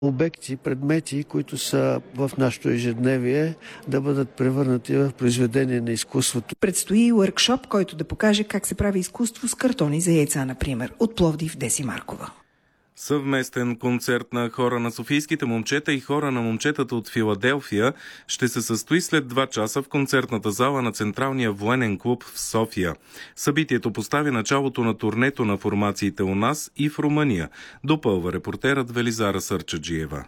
обекти, предмети, които са в нашето ежедневие, да бъдат превърнати в произведение на изкуството. Предстои уъркшоп, който да покаже как се прави изкуство с картони за яйца, например, от Пловдив Деси Маркова. Съвместен концерт на хора на софийските момчета и хора на момчетата от Филаделфия ще се състои след 2 часа в концертната зала на Централния военен клуб в София. Събитието постави началото на турнето на формациите у нас и в Румъния, допълва репортерът Велизара Сърчаджиева.